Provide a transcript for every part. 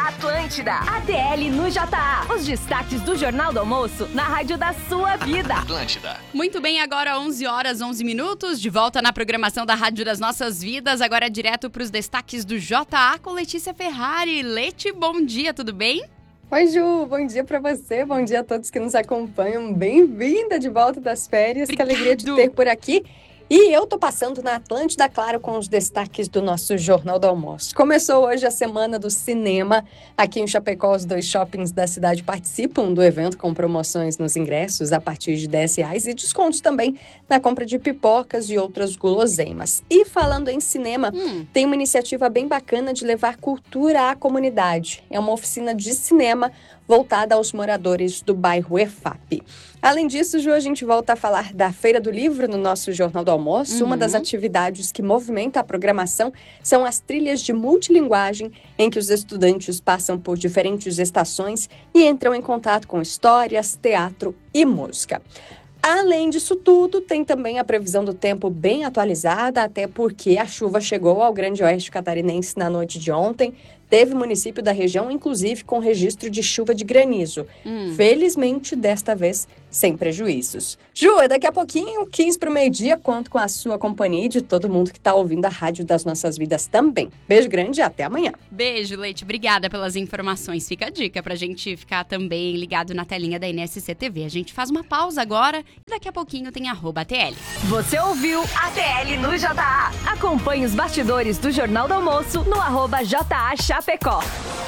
Atlântida, ATL no JA. Os destaques do Jornal do Almoço na rádio da sua vida. Atlântida. Muito bem, agora 11 horas, 11 minutos, de volta na programação da Rádio das Nossas Vidas, agora direto para os destaques do JA com Letícia Ferrari. Leti, bom dia, tudo bem? Oi, Ju, bom dia pra você, bom dia a todos que nos acompanham. Bem-vinda de volta das férias, Obrigado. Que alegria de ter por aqui. E eu tô passando na Atlântida, claro, com os destaques do nosso Jornal do Almoço. Começou hoje a Semana do Cinema. Aqui em Chapecó, os 2 shoppings da cidade participam do evento com promoções nos ingressos a partir de R$10 e descontos também na compra de pipocas e outras guloseimas. E falando em cinema, tem uma iniciativa bem bacana de levar cultura à comunidade. É uma oficina de cinema voltada aos moradores do bairro EFAP. Além disso, Ju, a gente volta a falar da Feira do Livro no nosso Jornal do Almoço. Uma das atividades que movimenta a programação são as trilhas de multilinguagem, em que os estudantes passam por diferentes estações e entram em contato com histórias, teatro e música. Além disso tudo, tem também a previsão do tempo bem atualizada, até porque a chuva chegou ao Grande Oeste Catarinense na noite de ontem. Teve município da região, inclusive, com registro de chuva de granizo. Felizmente, desta vez, sem prejuízos. Ju, daqui a pouquinho, 15 para o meio-dia, conto com a sua companhia e de todo mundo que está ouvindo a Rádio das Nossas Vidas também. Beijo grande e até amanhã. Beijo, Leite. Obrigada pelas informações. Fica a dica pra gente ficar também ligado na telinha da NSC TV. A gente faz uma pausa agora e daqui a pouquinho tem @ATL. Você ouviu ATL no JA. Acompanhe os bastidores do Jornal do Almoço no @JA Chapecó.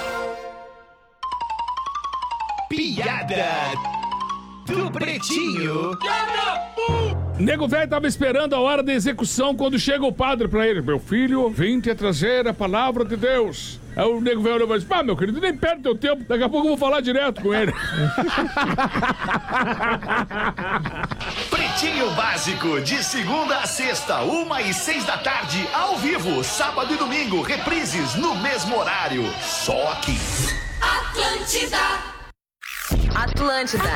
Piada do Pretinho. Nego velho tava esperando a hora da execução quando chega o padre pra ele. Meu filho, vim te trazer a palavra de Deus. Aí o nego velho olhou e disse, meu querido, nem perde teu tempo. Daqui a pouco eu vou falar direto com ele. Pretinho Básico, de segunda a sexta, 1h06 da tarde, ao vivo. Sábado e domingo, reprises no mesmo horário. Só aqui. Atlântida.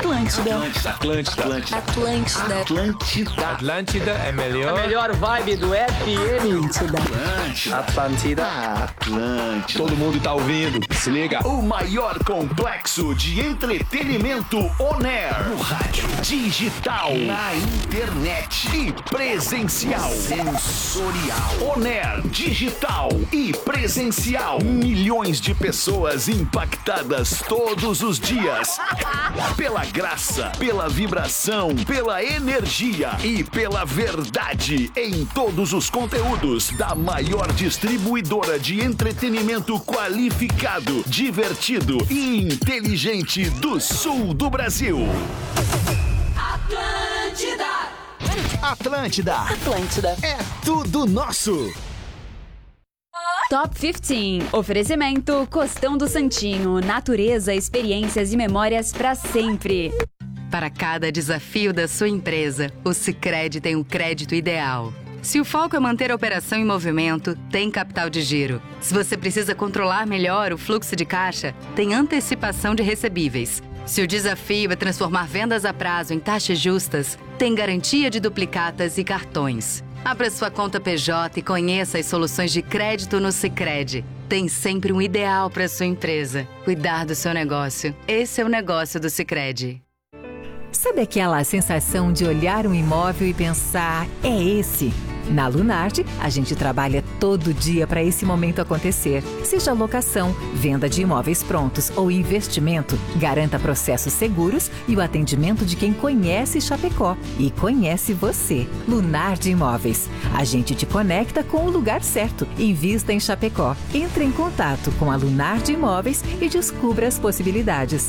Atlântida é melhor. A melhor vibe do FM. Atlântida. Todo mundo tá ouvindo. Se liga. O maior complexo de entretenimento on-air. No rádio, digital, na internet e presencial. Sensorial. On-air, digital e presencial. Milhões de pessoas impactadas todos os dias. Pela graça, pela vibração, pela energia e pela verdade em todos os conteúdos da maior distribuidora de entretenimento qualificado, divertido e inteligente do sul do Brasil. Atlântida é tudo nosso. Top 15. Oferecimento Costão do Santinho. Natureza, experiências e memórias para sempre. Para cada desafio da sua empresa, o Sicredi tem o crédito ideal. Se o foco é manter a operação em movimento, tem capital de giro. Se você precisa controlar melhor o fluxo de caixa, tem antecipação de recebíveis. Se o desafio é transformar vendas a prazo em taxas justas, tem garantia de duplicatas e cartões. Abra sua conta PJ e conheça as soluções de crédito no Sicredi. Tem sempre um ideal para sua empresa. Cuidar do seu negócio. Esse é o negócio do Sicredi. Sabe aquela sensação de olhar um imóvel e pensar, é esse? Na Lunardi, a gente trabalha todo dia para esse momento acontecer. Seja locação, venda de imóveis prontos ou investimento, garanta processos seguros e o atendimento de quem conhece Chapecó e conhece você. Lunardi Imóveis. A gente te conecta com o lugar certo. Invista em Chapecó. Entre em contato com a Lunardi Imóveis e descubra as possibilidades.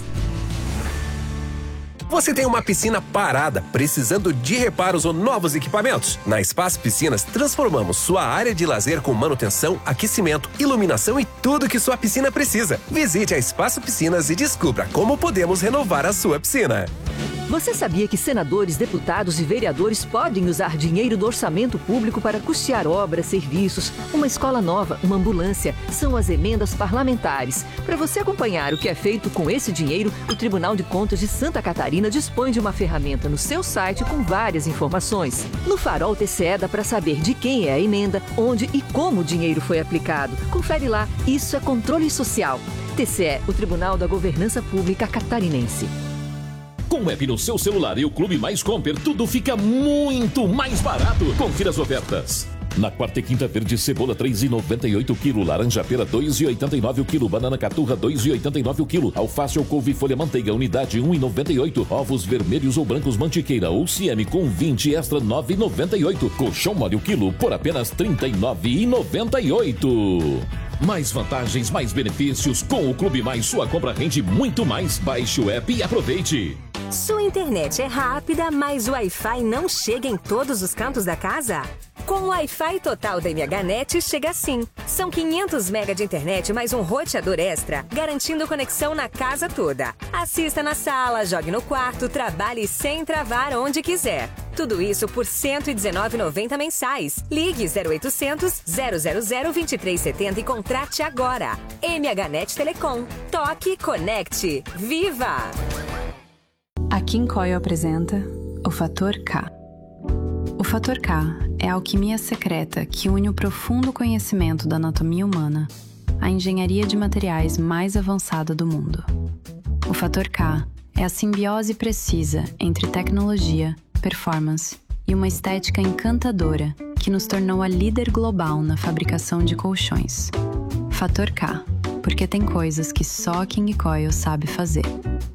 Você tem uma piscina parada, precisando de reparos ou novos equipamentos? Na Espaço Piscinas, transformamos sua área de lazer com manutenção, aquecimento, iluminação e tudo que sua piscina precisa. Visite a Espaço Piscinas e descubra como podemos renovar a sua piscina. Você sabia que senadores, deputados e vereadores podem usar dinheiro do orçamento público para custear obras, serviços, uma escola nova, uma ambulância? São as emendas parlamentares. Para você acompanhar o que é feito com esse dinheiro, o Tribunal de Contas de Santa Catarina dispõe de uma ferramenta no seu site com várias informações. No Farol TCE dá para saber de quem é a emenda, onde e como o dinheiro foi aplicado. Confere lá, isso é controle social. TCE, o Tribunal da Governança Pública Catarinense. Com o app no seu celular e o Clube Mais Comper, tudo fica muito mais barato. Confira as ofertas. Na quarta e quinta verde, cebola 3,98 o quilo, laranja pera 2,89 o quilo, banana caturra 2,89 o quilo, alface ou couve folha manteiga unidade 1,98, ovos vermelhos ou brancos mantiqueira ou Cieme com 20 extra 9,98, colchão mole o quilo por apenas 39,98. Mais vantagens, mais benefícios. Com o Clube Mais, sua compra rende muito mais. Baixe o app e aproveite. Sua internet é rápida, mas o Wi-Fi não chega em todos os cantos da casa? Com o Wi-Fi total da MHNet chega assim. São 500 MB de internet mais um roteador extra, garantindo conexão na casa toda. Assista na sala, jogue no quarto, trabalhe sem travar onde quiser. Tudo isso por R$ 119,90 mensais. Ligue 0800 000 2370 e contrate agora. MHNet Telecom. Toque, conecte. Viva! A Kim Coil apresenta o Fator K. O Fator K é a alquimia secreta que une o profundo conhecimento da anatomia humana à engenharia de materiais mais avançada do mundo. O Fator K é a simbiose precisa entre tecnologia, performance e uma estética encantadora que nos tornou a líder global na fabricação de colchões. Fator K, porque tem coisas que só a King Coil sabe fazer.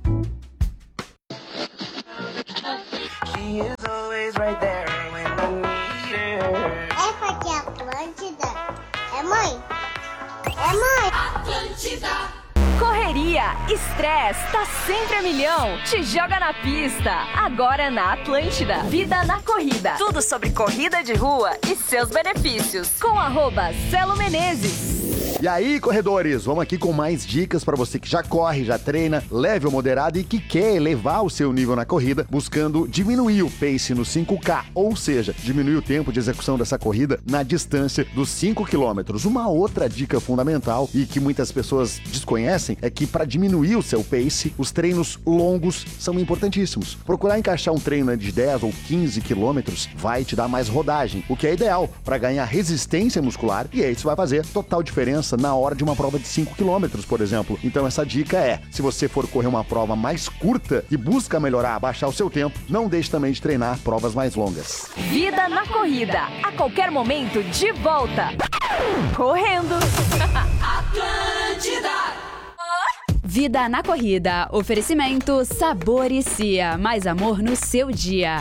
É porque a Atlântida é mãe. É mãe. Atlântida. Correria, estresse, tá sempre a milhão. Te joga na pista. Agora na Atlântida. Vida na corrida. Tudo sobre corrida de rua e seus benefícios. Com @Celo Menezes. E aí, corredores, vamos aqui com mais dicas para você que já corre, já treina, leve ou moderado e que quer elevar o seu nível na corrida, buscando diminuir o pace no 5K, ou seja, diminuir o tempo de execução dessa corrida na distância dos 5 km. Uma outra dica fundamental e que muitas pessoas desconhecem é que para diminuir o seu pace, os treinos longos são importantíssimos. Procurar encaixar um treino de 10 ou 15 km vai te dar mais rodagem, o que é ideal para ganhar resistência muscular, e aí isso vai fazer total diferença na hora de uma prova de 5 km, por exemplo. Então essa dica é, se você for correr uma prova mais curta e busca melhorar, baixar o seu tempo, não deixe também de treinar provas mais longas. Vida na corrida, a qualquer momento de volta. Correndo. Atlântida. Vida na corrida, oferecimento Sabor e Cia, mais amor no seu dia.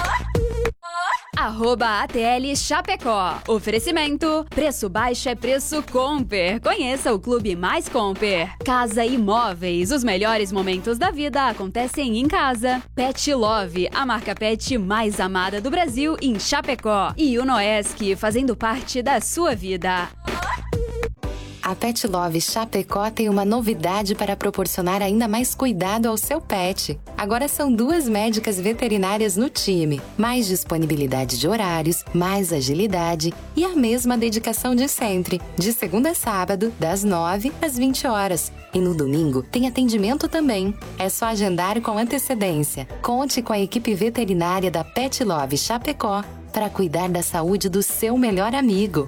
@ATL Chapecó. Oferecimento. Preço baixo é preço Comper. Conheça o Clube Mais Comper. Casa Imóveis. Os melhores momentos da vida acontecem em casa. Pet Love. A marca pet mais amada do Brasil em Chapecó. E Unoesc, fazendo parte da sua vida. A Pet Love Chapecó tem uma novidade para proporcionar ainda mais cuidado ao seu pet. Agora são 2 médicas veterinárias no time, mais disponibilidade de horários, mais agilidade e a mesma dedicação de sempre, de segunda a sábado, das 9 às 20 horas. E no domingo tem atendimento também. É só agendar com antecedência. Conte com a equipe veterinária da Pet Love Chapecó para cuidar da saúde do seu melhor amigo.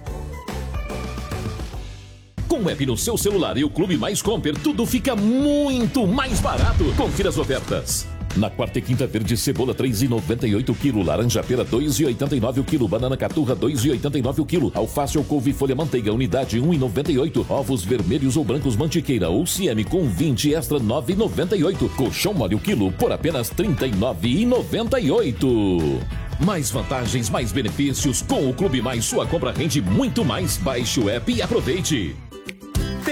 Com o app no seu celular e o Clube Mais Comper, tudo fica muito mais barato. Confira as ofertas. Na quarta e quinta verde, cebola 3,98 o quilo, laranja pera 2,89 o quilo, banana caturra 2,89 o quilo, alface ou couve folha manteiga unidade 1,98, ovos vermelhos ou brancos mantiqueira ou Cieme com 20 extra 9,98, colchão mole o quilo por apenas 39,98. Mais vantagens, mais benefícios. Com o Clube Mais, sua compra rende muito mais. Baixe o app e aproveite.